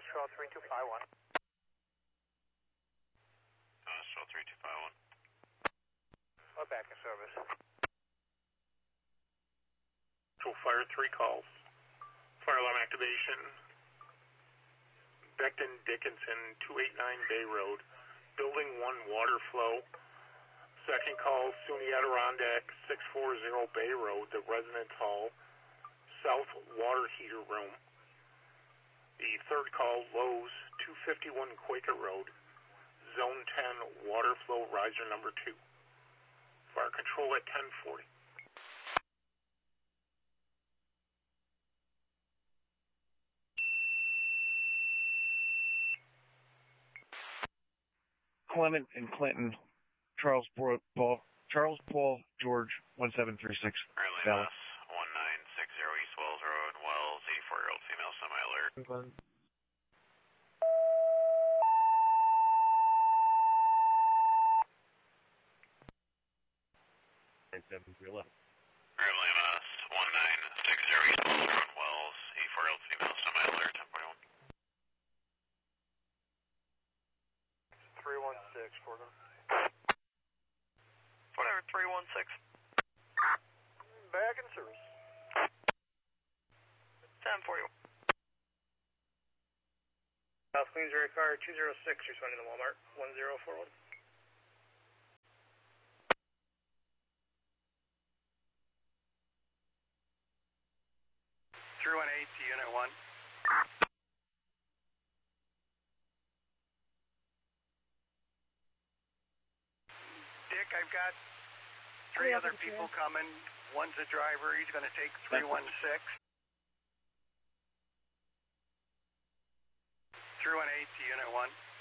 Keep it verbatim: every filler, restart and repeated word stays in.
Show three two five one. Uh, show three two five one. We're back in service. So fire three calls. Fire alarm activation. Beckton Dickinson, two eighty-nine Bay Road. Building one water flow. Second call, SUNY Adirondack, six forty Bay Road, the Residence Hall, South Water Heater Room. The third call, Lowe's, two fifty-one Quaker Road, Zone ten, water flow riser number two. Fire control at ten forty. Clement and Clinton, Charles Paul, Charles Paul George, one seven three six. Early Mass, one nine six zero East Wells Road, Wells, eighty-four-year-old female semi-alert. seven three eleven. Early Mass, one nine six zero East Wells Road, Wells, eighty-four-year-old female semi-alert, ten forty-one. three one six, for them. Whatever, three one six. Back in service. ten forty-one. South Queensbury car two zero six, responding to Walmart, one zero four one. three one eight to Unit one. Dick, I've got three other people coming. One's a driver. He's going to take three one six. three one eight to Unit one.